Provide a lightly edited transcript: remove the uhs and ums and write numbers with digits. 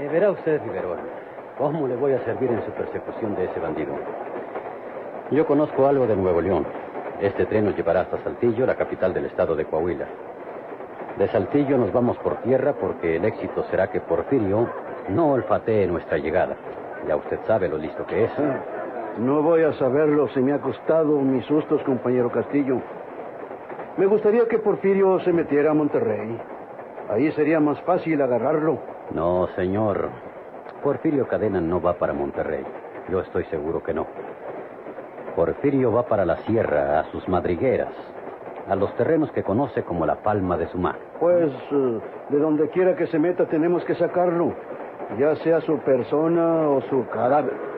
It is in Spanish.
Verá usted, Figueroa, ¿cómo le voy a servir en su persecución de ese bandido? Yo conozco algo de Nuevo León. Este tren nos llevará hasta Saltillo, la capital del estado de Coahuila. De Saltillo nos vamos por tierra porque el éxito será que Porfirio no olfatee nuestra llegada. Ya usted sabe lo listo que es. No voy a saberlo si me ha costado mis sustos, compañero Castillo. Me gustaría que Porfirio se metiera a Monterrey. Ahí sería más fácil agarrarlo. No, señor. Porfirio Cadena no va para Monterrey. Yo estoy seguro que no. Porfirio va para la sierra, a sus madrigueras, a los terrenos que conoce como la palma de su mano. Pues, de donde quiera que se meta tenemos que sacarlo. Ya sea su persona o su cadáver.